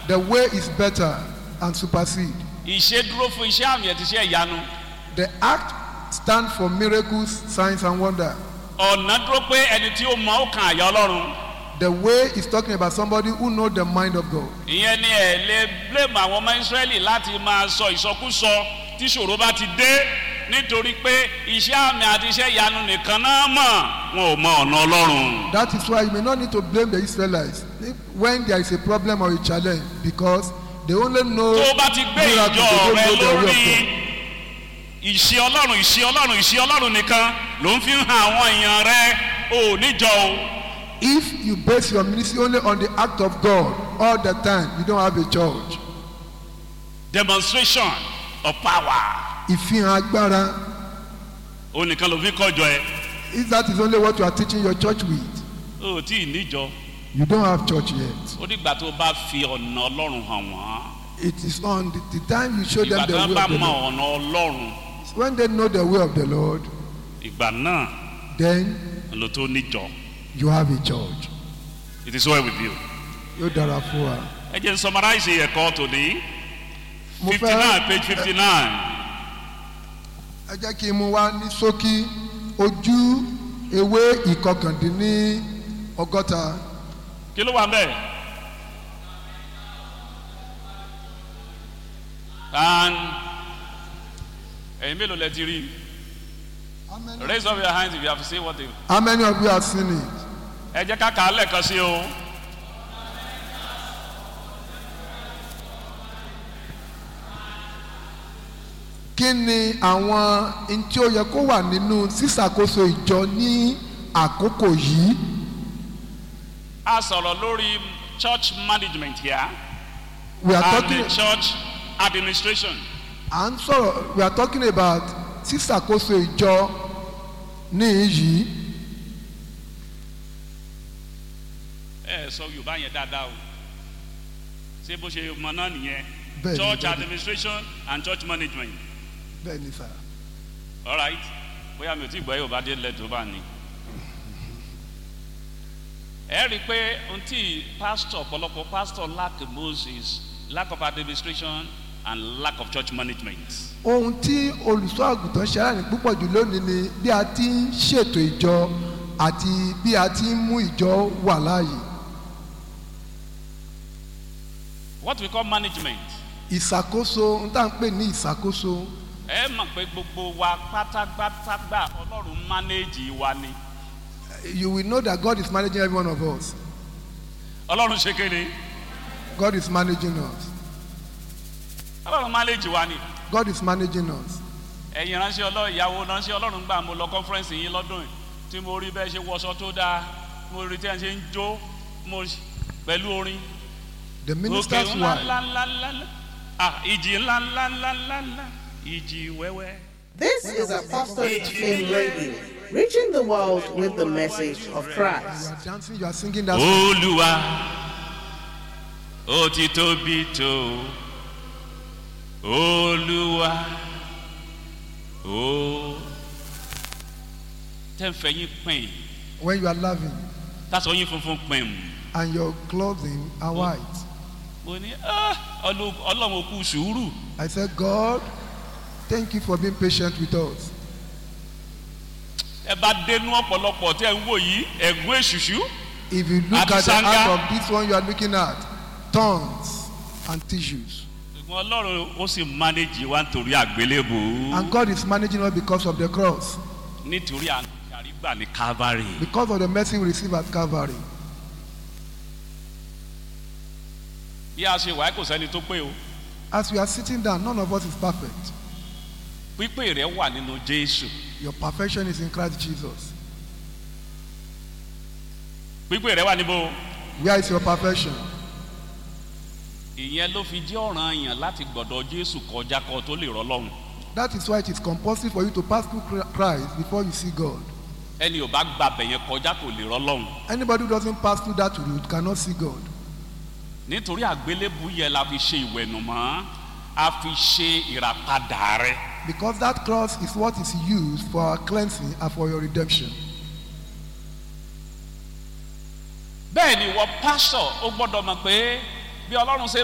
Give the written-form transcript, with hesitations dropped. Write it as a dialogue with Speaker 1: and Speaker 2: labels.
Speaker 1: The way is better and supersede.
Speaker 2: Ìṣe dúró fún iṣẹ́ àmì àti iṣẹ́ ìyanu.
Speaker 1: The act stands for miracles, signs and wonder.
Speaker 2: Ọ̀nà dúró pé ẹni tí ó mọ ó kan àyà Ọlọ́run.
Speaker 1: The way is talking about somebody who knows the mind of God.
Speaker 2: Ìyẹn ni ẹ lè blame àwọn ọmọ Ísírẹ́lì láti máa sọ ìsọkúsọ tí ṣòro bá ti dé nítorí pé iṣẹ́ àmì àti iṣẹ́ ìyanu nìkan náà mọ̀ wọn ò mọ ọ̀nà Ọlọ́run.
Speaker 1: That is why you may not need to blame the Israelites when there is a problem or a challenge, because they only know
Speaker 2: tó bá ti gbé
Speaker 1: miracles,
Speaker 2: ìjọ
Speaker 1: they don't
Speaker 2: rẹ
Speaker 1: know the way
Speaker 2: lórí
Speaker 1: of God.
Speaker 2: ìṣe Ọlọ́run nìkan ló ń fi hàn àwọn èèyàn rẹ ò níjọ o.
Speaker 1: If you base your ministry only on the act of God all the time, you don't have a church.
Speaker 2: Demonstration of power.
Speaker 1: Ìfihàn agbára.
Speaker 2: O nìkan ló fi kọjọ ẹ.
Speaker 1: If that is only what you are teaching your church with,
Speaker 2: O tí ì níjọ.
Speaker 1: you don't have church yet.
Speaker 2: Ó dìgbà tó bá fi ọ̀nà Ọlọ́run hàn wọ́n.
Speaker 1: It is on the time you show them
Speaker 2: Ìgbà
Speaker 1: the
Speaker 2: tó
Speaker 1: way
Speaker 2: bá
Speaker 1: of the
Speaker 2: mọ
Speaker 1: Lord.
Speaker 2: ọ̀nà Ọlọ́run.
Speaker 1: When they know the way of the Lord,
Speaker 2: Ìgbà náà
Speaker 1: then
Speaker 2: ló tó níjọ.
Speaker 1: you have a church.
Speaker 2: It is well with you.
Speaker 1: Yóò dára fún wa.
Speaker 2: Ẹ jẹ́ n summarize ẹ̀kọ́ tòní.
Speaker 1: Mo fẹ́-
Speaker 2: 59 page 59.
Speaker 1: Ẹ jẹ́ kí n mú wá ní ṣókí ojú ewé ìkọkàndínlọ́gọ́ta.
Speaker 2: Kí ló wà ń bẹ̀? And ẹ̀yin mélòó lẹ ti rí? Raise up your hands if you have seen what they.
Speaker 1: How many of you have seen it?
Speaker 2: Ẹ jẹ́ ká kà á lẹ́ẹ̀kan sí o.
Speaker 1: Kí ni àwọn ntí ó yẹ kó wà nínú sísàkóso ìjọ ní àkókò yìí?
Speaker 2: A sọ̀rọ̀ lórí church management here
Speaker 1: We are
Speaker 2: and
Speaker 1: talking.
Speaker 2: the church administration.
Speaker 1: À ń sọ̀rọ̀. We are talking about sísàkóso ìjọ ní yìí.
Speaker 2: Ẹ sọ Yorùbá yẹn dáadáa o. Ṣé bó ṣe mọ náà nìyẹn?
Speaker 1: Bẹ́ẹ̀ni,
Speaker 2: Church
Speaker 1: bẹ́ẹ̀ni.
Speaker 2: administration and church management.
Speaker 1: Bẹ́ẹ̀ni sà.
Speaker 2: All right. Bóyá mi ò tí gbọ́ Yorùbá dé lẹ́tọ̀ọ́ bá ní. Ẹ rí i pé ohun tí ọ̀pọ̀lọpọ̀ pastor lack most is lack of administration and lack of church management.
Speaker 1: Ohun tí olùṣọ́ àgùntàn ṣe aláìní púpọ̀ jù lónìí ni bí a ti ń ṣètò ìjọ àti bí a ti ń mú ìjọ wà láàyè.
Speaker 2: What we call management.
Speaker 1: Ìṣàkóso ohun tá à ń pè ní ìṣàkóso.
Speaker 2: Ẹ mọ̀ pé gbogbo wa pátágbátágbà Ọlọ́run manage wa ni.
Speaker 1: You will know that God is managing every one of us.
Speaker 2: Ọlọ́run ṣe kéde.
Speaker 1: God is managing us.
Speaker 2: Ọlọ́run manage wa ni.
Speaker 1: God is managing us.
Speaker 2: Ẹ̀yin ránṣẹ́ Ọlọ́run ìyàwó ránṣẹ́ Ọlọ́run gbà mo lọ conference yín lọ́dún yìí tí mo rí bẹ́ẹ̀ ṣe wọṣọ tó dáa mo rí tí ẹ̀ ṣe ń jó pẹ̀lú orin.
Speaker 1: The minister's
Speaker 2: Òkè
Speaker 1: wife.
Speaker 2: ńlá ìjì ńlá ìjì wẹ́wẹ́.
Speaker 3: This is Apostolic Fame Radio, reaching the world with the message of
Speaker 1: You
Speaker 3: Christ.
Speaker 1: are dancing, you are singing that song.
Speaker 2: Olúwa ó ti tóbi tó Olúwa ó tẹ́ ń fẹ́ yín pín
Speaker 1: When you are laughing
Speaker 2: tásọ yín funfun pín
Speaker 1: and your clothing are white.
Speaker 2: mo ní Ọlọ́run ó kú sùúrù.
Speaker 1: I said, God, thank you for being patient with us.
Speaker 2: Ẹ bá dénú ọ̀pọ̀lọpọ̀ tí ẹ ń wò yìí ẹ̀gún èṣùṣù.
Speaker 1: If you look at the
Speaker 2: Abisanga.
Speaker 1: heart of this one you are looking at, tongues and tissues.
Speaker 2: Ṣùgbọ́n Ọlọ́run ó sì manage wa nítorí àgbélébùú.
Speaker 1: And God is managing us because of the cross,
Speaker 2: Nítorí àrígbà ní Calvary.
Speaker 1: because of the mercy we receive at Calvary.
Speaker 2: Bí a ṣe wà kò sẹ́ni tó pé o.
Speaker 1: As we are sitting down, none of us is perfect.
Speaker 2: Pípé rẹ̀ wà nínú Jésù.
Speaker 1: Your perfection is in Christ Jesus.
Speaker 2: Pípé rẹ̀ wà níbo.
Speaker 1: Where is your perfection?
Speaker 2: Ìyẹn ló fi jẹ́ ọ̀ranyàn láti gbọ́dọ̀ Jésù kọjá kó tó lè rọ́lọ́run.
Speaker 1: That is why it is compulsory for you to pass through Christ before you see God.
Speaker 2: Ẹni ò bá gbàbẹ̀ yẹn kọjá kò lè rọ́lọ́run.
Speaker 1: Anybody who doesn't pass through that route cannot see God.
Speaker 2: Nítorí àgbélébùú yẹn la fi ṣe ìwẹ̀nùmọ́, a fi ṣe ìràpadà rẹ̀.
Speaker 1: Because that cross is what is used for our cleansing and for your redemption.
Speaker 2: Bẹ́ẹ̀ ni ìwọ pásọ̀ ó gbọ́dọ̀ mọ̀ pé bí Ọlọ́run ṣe